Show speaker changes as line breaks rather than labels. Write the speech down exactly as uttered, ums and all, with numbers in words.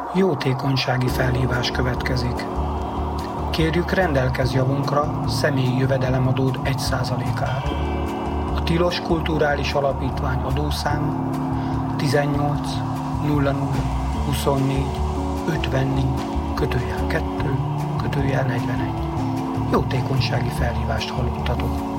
Jótékonysági felhívás következik. Kérjük, rendelkezz javunkra személyi jövedelemadód egy százalékára. A Tilos Kulturális Alapítvány adószáma tizennyolc nulla nulla huszonnégy ötvennégy kötőjel kettő kötőjel negyvenegy. Jótékonysági felhívást hallottatok.